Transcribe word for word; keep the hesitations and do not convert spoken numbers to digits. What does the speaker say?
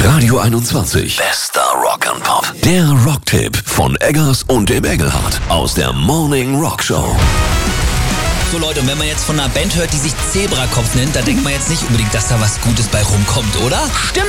Radio einundzwanzig. Bester Rock'n'Pop. Der Rocktipp von Eggers und dem Engelhardt aus der Morning Rock Show. So Leute, und wenn man jetzt von einer Band hört, die sich Zebrakopf nennt, da denkt man jetzt nicht unbedingt, dass da was Gutes bei rumkommt, oder? Stimmt